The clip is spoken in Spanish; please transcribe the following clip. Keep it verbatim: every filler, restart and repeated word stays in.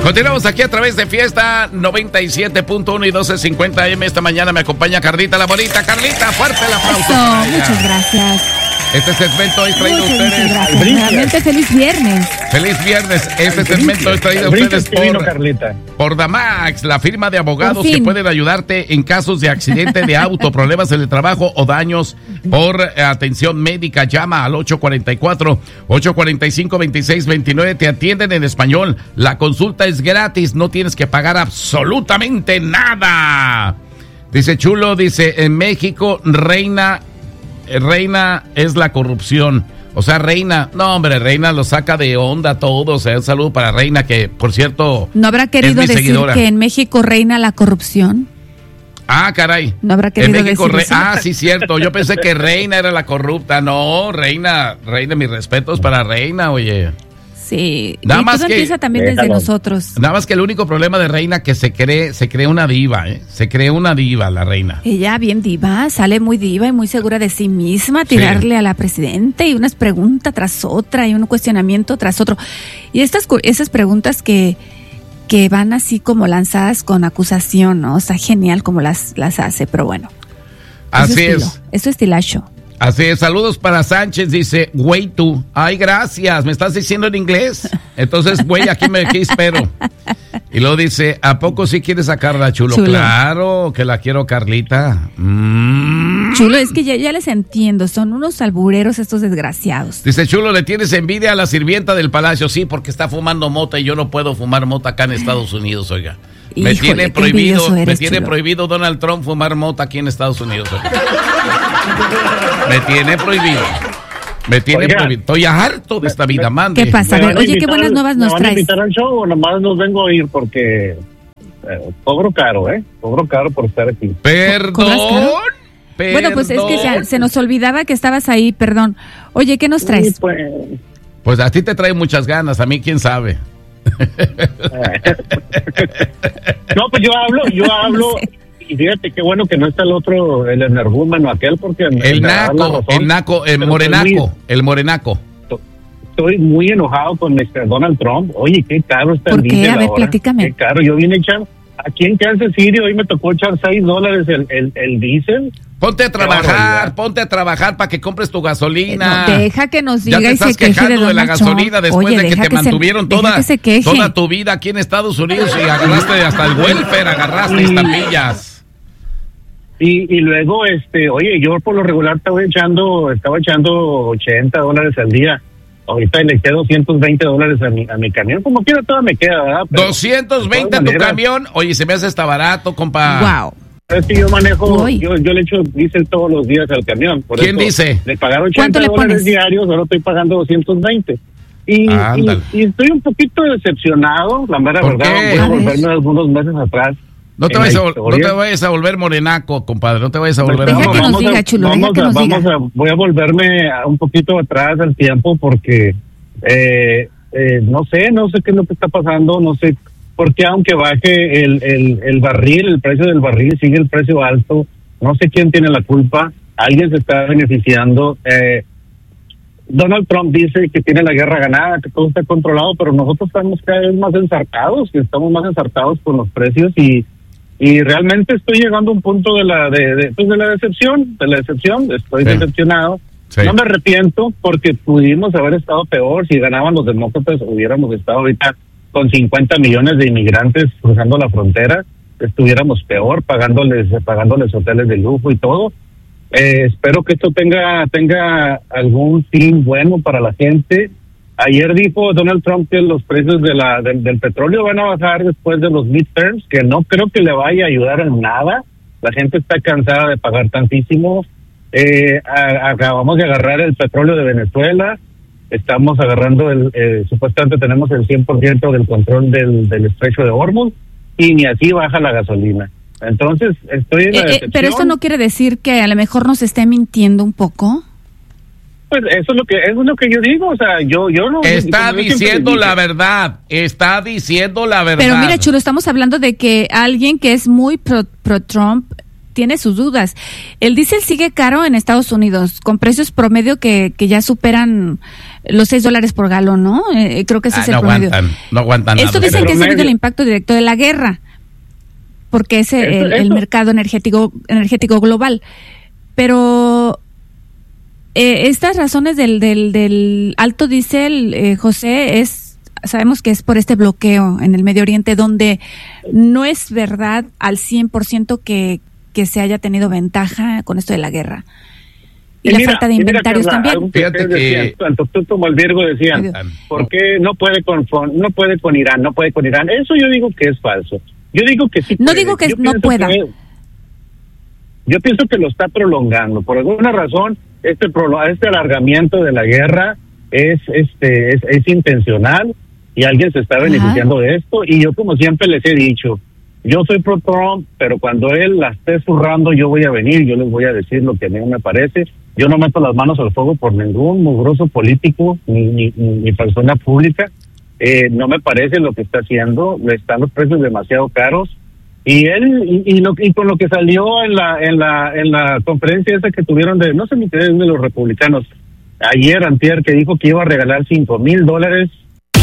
Continuamos aquí a través de Fiesta noventa y siete punto uno y doce cincuenta eme. Esta mañana me acompaña Carlita la Bonita. Carlita, fuerte el aplauso. Eso, muchas gracias. Este segmento es traído a ustedes. Realmente feliz viernes. Feliz viernes. Este segmento es traído a ustedes por, por Damax, la firma de abogados que pueden ayudarte en casos de accidente de auto, problemas en el trabajo o daños por atención médica. Llama al ocho cuatro cuatro, ocho cuatro cinco, dos seis dos nueve. Te atienden en español. La consulta es gratis. No tienes que pagar absolutamente nada. Dice Chulo, dice, en México reina... Reina es la corrupción. O sea, Reina, no hombre, Reina lo saca de onda todo. O sea, un saludo para Reina, que por cierto ¿no habrá querido es mi decir seguidora. Que en México reina la corrupción? Ah, caray. ¿No habrá querido en México, decir re- eso? Ah, sí, cierto. Yo pensé que Reina era la corrupta. No, Reina, Reina, mis respetos para Reina, oye. Sí, nada y más todo que empieza también desde nosotros. Nada más que el único problema de Reina que se cree, se cree una diva, ¿eh? Se cree una diva la Reina. Ella bien diva, sale muy diva y muy segura de sí misma, tirarle sí. a la presidenta y unas preguntas tras otra y un cuestionamiento tras otro. Y estas esas preguntas que que van así como lanzadas con acusación, ¿no? O sea, genial como las las hace, pero bueno. Así es. Eso es estilacho. Así es, saludos para Sánchez, dice, güey tú, ay gracias, ¿me estás diciendo en inglés? Entonces, güey, aquí me aquí espero. Y luego dice, ¿a poco sí quieres sacarla, Chulo? Chulo. Claro, que la quiero, Carlita. Mm. Chulo, es que ya, ya les entiendo, son unos albureros estos desgraciados. Dice Chulo, ¿le tienes envidia a la sirvienta del palacio? Sí, porque está fumando mota y yo no puedo fumar mota acá en Estados Unidos, oiga. Me Híjole, tiene prohibido, eres, me tiene Chulo. prohibido Donald Trump fumar mota aquí en Estados Unidos. Me tiene prohibido. Me tiene Oiga, prohibido. Estoy harto de esta vida, mande. ¿Qué pasa? A ver, oye, qué buenas nuevas nos traes. ¿Me van a invitar al show o nomás nos vengo a ir porque eh, cobro caro, eh? Cobro caro por estar aquí. ¿Perdón? Perdón. Bueno, pues es que se, se nos olvidaba que estabas ahí, perdón. Oye, ¿qué nos traes? Sí, pues... pues a ti te trae muchas ganas, a mí quién sabe. No, pues yo hablo, yo hablo... Sí. Y fíjate qué bueno que no está el otro, el energúmeno aquel, porque... El naco, el naco, el morenaco, muy, el morenaco. Estoy muy enojado con mister Donald Trump. Oye, qué caro está el diésel ahora. ¿Por qué? A ver, platícame. Qué caro. Yo vine a echar... Aquí en Kansas City hoy me tocó echar seis dólares el, el, el diésel. Ponte a trabajar, ponte a trabajar para que compres tu gasolina. No, deja que nos diga ya te y estás se queje quejando de, de la gasolina después Oye, de que te que mantuvieron se, toda, que toda tu vida aquí en Estados Unidos y agarraste hasta el welfare, agarraste y, estampillas. Y, y luego, este, oye, yo por lo regular estaba echando, estaba echando ochenta dólares al día. Ahorita le quedo doscientos veinte dólares a mi, a mi camión. Como quiera, todo me queda, ¿verdad? Pero ¿doscientos veinte a tu camión? Oye, se me hace hasta barato, compa. Wow. Es que yo manejo, yo, yo le echo diésel todos los días al camión. Por ¿Quién eso dice? Le pagaron ochenta dólares diarios, ahora estoy pagando doscientos veinte. Y, y, y estoy un poquito decepcionado, la mera verdad. Voy a volverme algunos meses atrás. No te, vayas a, no te vayas a volver morenaco, compadre, no te vayas a volver deja morenaco. Que nos vamos diga, a, chulo, vamos deja a, que nos vamos diga. A, voy a volverme a un poquito atrás al tiempo porque eh, eh, no sé, no sé qué es lo que está pasando, no sé por qué aunque baje el, el, el barril, el precio del barril sigue el precio alto, no sé quién tiene la culpa, alguien se está beneficiando. Eh, Donald Trump dice que tiene la guerra ganada, que todo está controlado, pero nosotros estamos cada vez más ensartados, que estamos más ensartados con los precios y y realmente estoy llegando a un punto de la de, de, pues de la decepción, de la decepción, estoy sí. decepcionado. Sí. No me arrepiento porque pudimos haber estado peor si ganaban los demócratas, hubiéramos estado ahorita con cincuenta millones de inmigrantes cruzando la frontera, estuviéramos peor pagándoles pagándoles hoteles de lujo y todo. Eh, espero que esto tenga tenga algún fin bueno para la gente. Ayer dijo Donald Trump que los precios de la del, del petróleo van a bajar después de los midterms, que no creo que le vaya a ayudar en nada. La gente está cansada de pagar tantísimo. Eh, a, acabamos de agarrar el petróleo de Venezuela, estamos agarrando, el eh, supuestamente tenemos el cien por ciento del control del, del estrecho de Hormuz, y ni así baja la gasolina. Entonces, estoy en la eh, eh, pero eso no quiere decir que a lo mejor nos esté mintiendo un poco. Pues eso es lo que eso es lo que yo digo, o sea, yo yo no está yo diciendo la verdad, está diciendo la verdad. Pero mira, Chulo, estamos hablando de que alguien que es muy pro, pro Trump tiene sus dudas. El diésel sigue caro en Estados Unidos, con precios promedio que, que ya superan los seis dólares por galón, ¿no? Eh, creo que ese ah, es el no promedio. Aguantan, no aguantan Esto nada. dicen que es debido al impacto directo de la guerra, porque es el, eso, el eso. mercado energético energético global. Pero eh, estas razones del, del, del alto diésel, eh, José, es sabemos que es por este bloqueo en el Medio Oriente, donde no es verdad al cien por ciento que, que se haya tenido ventaja con esto de la guerra. Y, y la mira, falta de inventarios mira, Carla, también. Fíjate que decían, tanto tú como el Virgo decían, ¿por qué no puede con no puede con Irán, no puede con Irán? Eso yo digo que es falso. Yo digo que sí. No puede. digo que yo no pueda. Que, yo pienso que lo está prolongando. Por alguna razón, este este alargamiento de la guerra es este es, es intencional y alguien se está beneficiando Ajá. de esto. Y yo, como siempre les he dicho, yo soy pro Trump, pero cuando él la esté zurrando, yo voy a venir, yo les voy a decir lo que a mí me parece. Yo no meto las manos al fuego por ningún mugroso político ni, ni, ni persona pública. Eh, no me parece lo que está haciendo. Están los precios demasiado caros. Y él y, y, lo, y con lo que salió en la en la en la conferencia esa que tuvieron de no sé ni qué de los republicanos ayer antier, que dijo que iba a regalar cinco mil dólares